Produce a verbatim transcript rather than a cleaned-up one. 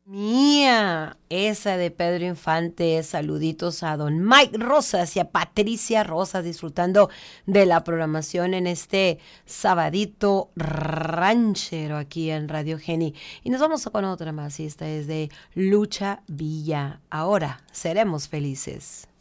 Mía, esa de Pedro Infante. Saluditos a don Mike Rosas y a Patricia Rosas disfrutando de la programación en este sabadito ranchero aquí en Radio Geni. Y nos vamos con otra más y esta es de Lucha Villa. Ahora seremos felices.